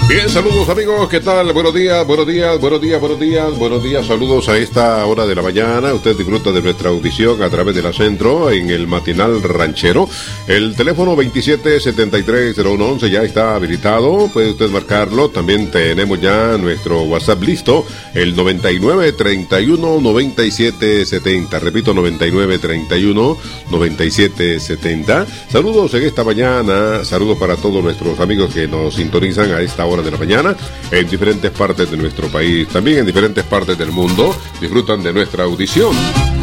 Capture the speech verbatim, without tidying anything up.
Bien, saludos amigos, ¿qué tal? Buenos días, buenos días, buenos días, buenos días, buenos días, saludos a esta hora de la mañana. Usted disfruta de nuestra audición a través de la Centro en el Matinal Ranchero. El teléfono veintisiete setenta y tres cero uno once ya está habilitado, puede usted marcarlo. También tenemos ya nuestro WhatsApp listo, el noventa y nueve treinta y uno noventa y siete setenta. Repito, noventa y nueve treinta y uno noventa y siete setenta. Saludos en esta mañana, saludos para todos nuestros amigos que nos sintonizan a esta hora de la mañana en diferentes partes de nuestro país, también en diferentes partes del mundo, disfrutan de nuestra audición.